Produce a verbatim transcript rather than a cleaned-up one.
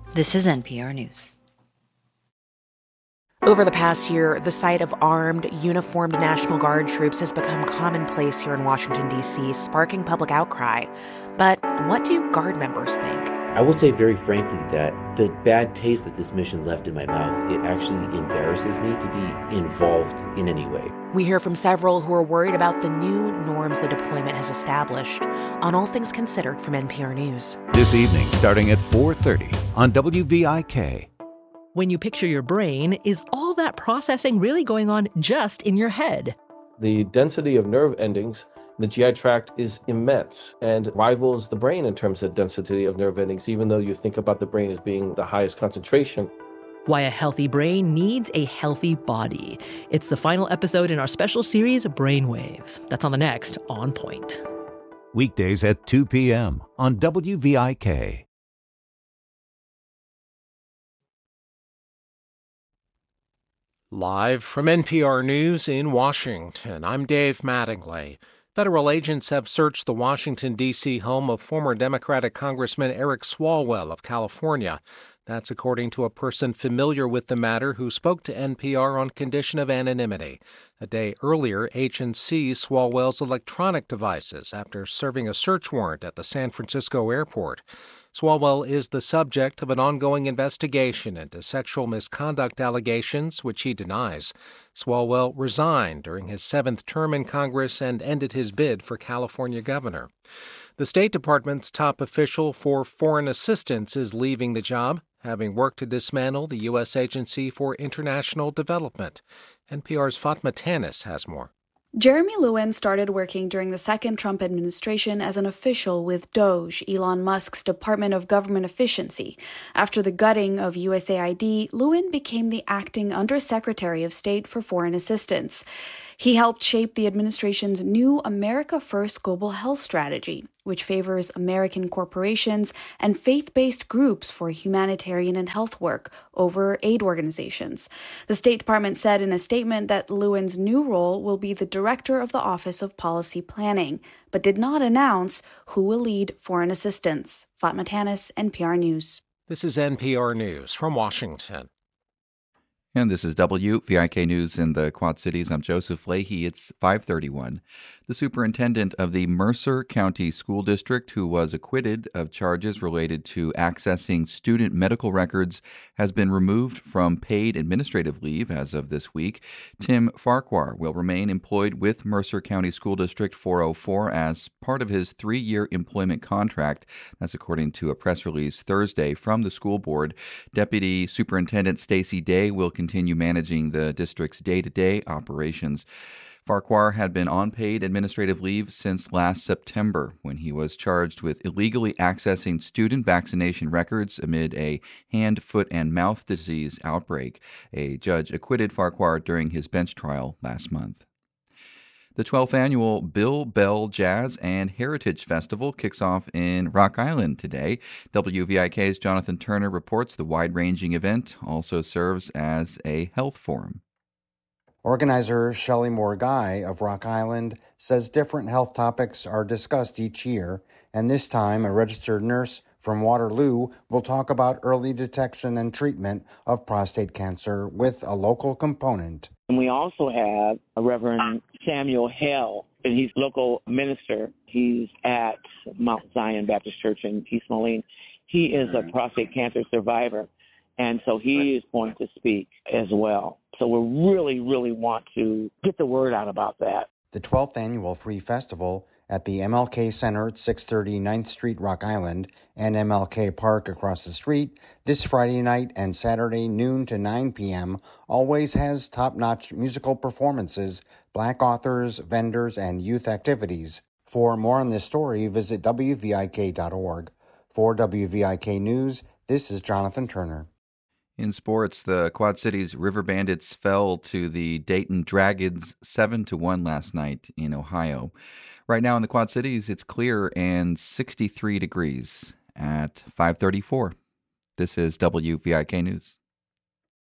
This is N P R News. Over the past year, the sight of armed, uniformed National Guard troops has become commonplace here in Washington, D C, sparking public outcry. But what do Guard members think? I will say very frankly that the bad taste that this mission left in my mouth, it actually embarrasses me to be involved in any way. We hear from several who are worried about the new norms the deployment has established. On All Things Considered from N P R News. This evening, starting at four thirty on W V I K. When you picture your brain, is all that processing really going on just in your head? The density of nerve endings in the G I tract is immense and rivals the brain in terms of density of nerve endings, even though you think about the brain as being the highest concentration. Why a healthy brain needs a healthy body. It's the final episode in our special series, Brainwaves. That's on the next On Point. Weekdays at two p.m. on W V I K. Live from N P R News in Washington, I'm Dave Mattingly. Federal agents have searched the Washington, D C home of former Democratic Congressman Eric Swalwell of California. That's according to a person familiar with the matter who spoke to N P R on condition of anonymity. A day earlier, agents seized Swalwell's electronic devices after serving a search warrant at the San Francisco airport. Swalwell is the subject of an ongoing investigation into sexual misconduct allegations, which he denies. Swalwell resigned during his seventh term in Congress and ended his bid for California governor. The State Department's top official for foreign assistance is leaving the job, having worked to dismantle the U S Agency for International Development. N P R's Fatma Tanis has more. Jeremy Lewin started working during the second Trump administration as an official with DOGE, Elon Musk's Department of Government Efficiency. After the gutting of U S A I D, Lewin became the acting Undersecretary of State for Foreign Assistance. He helped shape the administration's new America First Global Health Strategy, which favors American corporations and faith-based groups for humanitarian and health work over aid organizations. The State Department said in a statement that Lewin's new role will be the director of the Office of Policy Planning, but did not announce who will lead foreign assistance. Fatma Tanis, N P R News. This is N P R News from Washington. And this is W V I K News in the Quad Cities. I'm Joseph Leahy. It's five thirty-one. The superintendent of the Mercer County School District, who was acquitted of charges related to accessing student medical records, has been removed from paid administrative leave as of this week. Tim Farquhar will remain employed with Mercer County School District four oh four as part of his three-year employment contract. That's according to a press release Thursday from the school board. Deputy Superintendent Stacy Day will continue managing the district's day-to-day operations. Farquhar had been on paid administrative leave since last September when he was charged with illegally accessing student vaccination records amid a hand, foot, and mouth disease outbreak. A judge acquitted Farquhar during his bench trial last month. The twelfth annual Bill Bell Jazz and Heritage Festival kicks off in Rock Island today. W V I K's Jonathan Turner reports the wide-ranging event also serves as a health forum. Organizer Shelley Moore Guy of Rock Island says different health topics are discussed each year, and this time a registered nurse from Waterloo will talk about early detection and treatment of prostate cancer with a local component. And we also have a Reverend Samuel Hale, and he's local minister. He's at Mount Zion Baptist Church in East Moline. He is a prostate cancer survivor, and so he is going to speak as well. So we really, really want to get the word out about that. The twelfth annual Free Festival at the M L K Center at six thirty ninth Street, Rock Island, and M L K Park across the street this Friday night and Saturday noon to nine p.m. always has top-notch musical performances, black authors, vendors, and youth activities. For more on this story, visit W V I K dot org. For W V I K News, this is Jonathan Turner. In sports, the Quad Cities River Bandits fell to the Dayton Dragons seven to one last night in Ohio. Right now in the Quad Cities, it's clear and sixty-three degrees at five thirty-four. This is W V I K News.